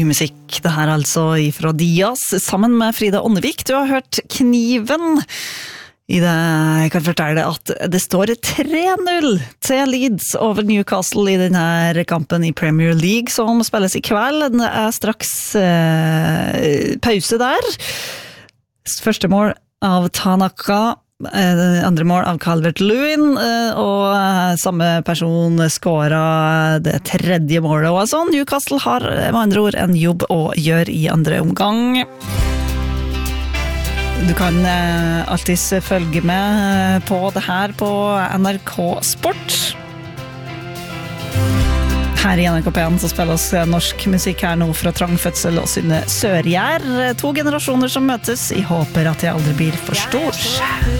ny musikk. Det her altså ifra Dias, sammen med Frida Åndevik. Du har hørt Kniven. Jeg kan fortelle at det står 3-0 til Leeds over Newcastle i denne kampen i Premier League som spilles i kveld. Det straks pause der. Første mål av Tanaka, andre mål av Calvert-Lewin, og samme person skåret det tredje målet. Og altså, Newcastle har med andre ord en jobb å gjøre i andre omgang. Du kan alltid følge med på det her på NRK Sport. Her i NRK P1 så spiller oss norsk musikk her nå fra Trangfødsel og Synne Sørgjær. 2 generasjoner som møtes. Jeg håper at jeg aldri blir for stor.